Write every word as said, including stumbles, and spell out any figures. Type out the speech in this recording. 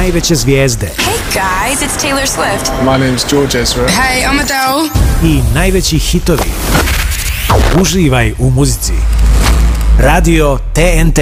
najveće zvijezde. Hey guys, it's Taylor Swift. My name's George Ezra. Hey, I'm Adele. I najveći hitovi. Uživaj u muzici. Radio T N T.